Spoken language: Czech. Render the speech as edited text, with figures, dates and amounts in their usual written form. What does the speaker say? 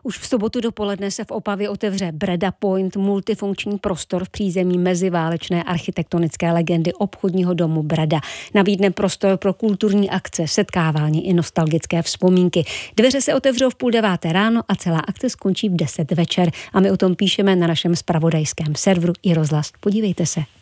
Už v sobotu dopoledne se v Opavě otevře Breda Point, multifunkční prostor v přízemí meziválečné architektonické legendy obchodního domu Breda. Nabídne prostor pro kulturní akce, setkávání i nostalgické vzpomínky. Dveře se otevřou v 8:30 ráno a celá akce skončí v 10 večer. A my o tom píšeme na našem zpravodajském serveru iRozhlas. Podívejte se.